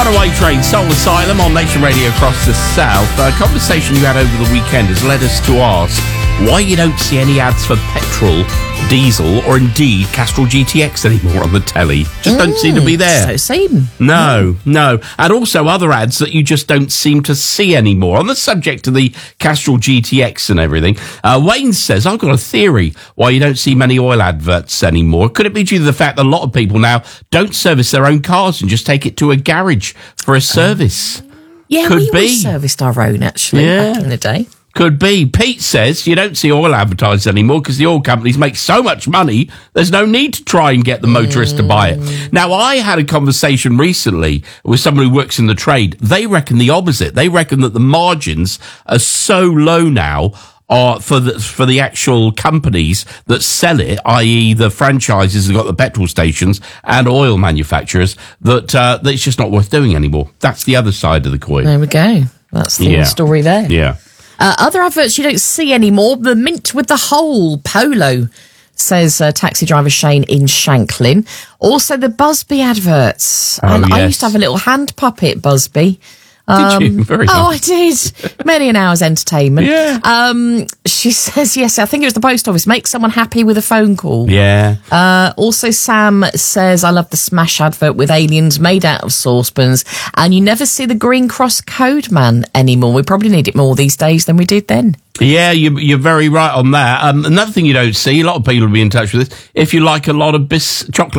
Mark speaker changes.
Speaker 1: Runaway Train, Soul Asylum on Nation Radio across the South. A conversation you had over the weekend has led us to ask why you don't see any ads for petrol, diesel, or indeed Castrol GTX anymore on the telly. Just don't seem to be there.
Speaker 2: So seen.
Speaker 1: No. And also other ads that you just don't seem to see anymore. On the subject of the Castrol GTX and everything, Wayne says, I've got a theory why you don't see many oil adverts anymore. Could it be due to the fact that a lot of people now don't service their own cars and just take it to a garage for a service?
Speaker 2: Yeah,
Speaker 1: Could
Speaker 2: we
Speaker 1: be.
Speaker 2: serviced our own, actually, back in the day.
Speaker 1: Could be. Pete says you don't see oil advertised anymore because the oil companies make so much money, there's no need to try and get the motorist to buy it. Now, I had a conversation recently with someone who works in the trade. They reckon the opposite. They reckon that the margins are so low now for the actual companies that sell it, i.e. the franchises that got the petrol stations and oil manufacturers, that it's just not worth doing anymore. That's the other side of the coin.
Speaker 2: There we go. That's the story there.
Speaker 1: Yeah.
Speaker 2: Other adverts you don't see anymore. The mint with the hole, Polo, says taxi driver Shane in Shanklin. Also the Busby adverts.
Speaker 1: Oh,
Speaker 2: and I
Speaker 1: yes.
Speaker 2: used to have a little hand puppet, Busby.
Speaker 1: Did you? Very nice.
Speaker 2: I did. Many an hour's entertainment.
Speaker 1: Yeah.
Speaker 2: She says, yes, I think it was the post office. Make someone happy with a phone call.
Speaker 1: Yeah.
Speaker 2: Also, Sam says, I love the Smash advert with aliens made out of saucepans. And you never see the Green Cross Code Man anymore. We probably need it more these days than we did then.
Speaker 1: Yeah, you're very right on that. Another thing you don't see, a lot of people will be in touch with this, if you like a lot of chocolate